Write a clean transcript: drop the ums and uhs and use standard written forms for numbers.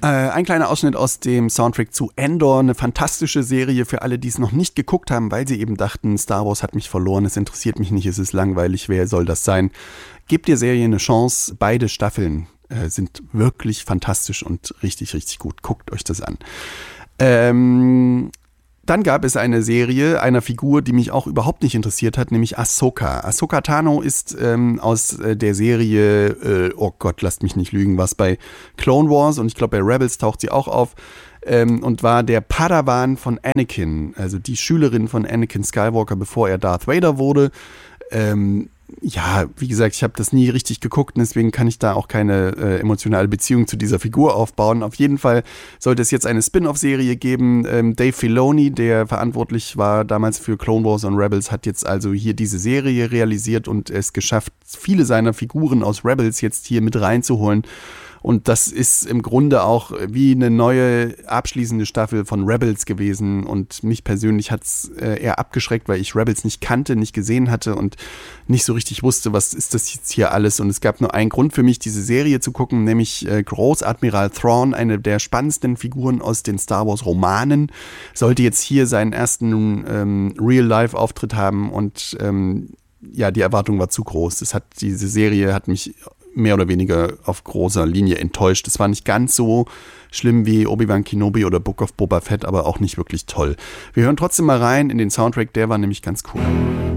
Ein kleiner Ausschnitt aus dem Soundtrack zu Andor, eine fantastische Serie für alle, die es noch nicht geguckt haben, weil sie eben dachten, Star Wars hat mich verloren, es interessiert mich nicht, es ist langweilig, wer soll das sein? Gebt der Serie eine Chance, beide Staffeln sind wirklich fantastisch und richtig, richtig gut. Guckt euch das an. Dann gab es eine Serie einer Figur, die mich auch überhaupt nicht interessiert hat, nämlich Ahsoka. Ahsoka Tano ist aus der Serie, oh Gott, lasst mich nicht lügen, was bei Clone Wars und ich glaube bei Rebels taucht sie auch auf und war der Padawan von Anakin, also die Schülerin von Anakin Skywalker, bevor er Darth Vader wurde. Ja, wie gesagt, ich habe das nie richtig geguckt und deswegen kann ich da auch keine emotionale Beziehung zu dieser Figur aufbauen. Auf jeden Fall sollte es jetzt eine Spin-off-Serie geben. Dave Filoni, der verantwortlich war damals für Clone Wars und Rebels, hat jetzt also hier diese Serie realisiert und es geschafft, viele seiner Figuren aus Rebels jetzt hier mit reinzuholen. Und das ist im Grunde auch wie eine neue abschließende Staffel von Rebels gewesen. Und mich persönlich hat es eher abgeschreckt, weil ich Rebels nicht kannte, nicht gesehen hatte und nicht so richtig wusste, was ist das jetzt hier alles. Und es gab nur einen Grund für mich, diese Serie zu gucken, nämlich Großadmiral Thrawn, eine der spannendsten Figuren aus den Star Wars Romanen, sollte jetzt hier seinen ersten Real-Life-Auftritt haben. Und ja, die Erwartung war zu groß. Diese Serie hat mich mehr oder weniger auf großer Linie enttäuscht. Es war nicht ganz so schlimm wie Obi-Wan Kenobi oder Book of Boba Fett, aber auch nicht wirklich toll. Wir hören trotzdem mal rein in den Soundtrack, der war nämlich ganz cool.